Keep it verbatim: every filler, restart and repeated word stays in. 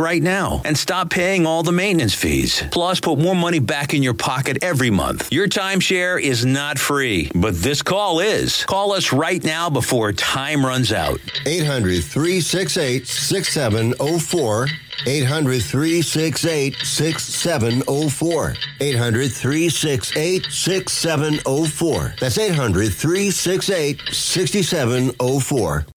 right now and stop paying all the maintenance fees. Plus, put more money back in your pocket every month. Your timeshare is not free, but this call is. Call us right now before time runs out. eight hundred, three six eight, six seven zero four. eight hundred, three six eight, six seven zero four. eight hundred, three six eight, six seven zero four. That's eight hundred, three six eight, six seven zero four.